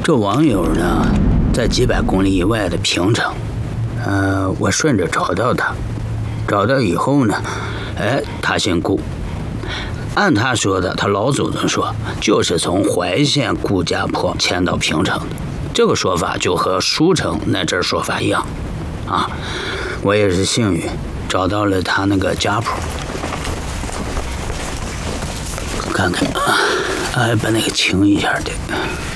这网友呢，在几百公里以外的平城，我顺着找到他，找到以后呢，他姓顾。按他说的，他老祖宗说，就是从怀县顾家坡迁到平城的。这个说法就和书城那阵说法一样，啊，我也是幸运找到了他那个家谱，看看啊，把那个清一下的。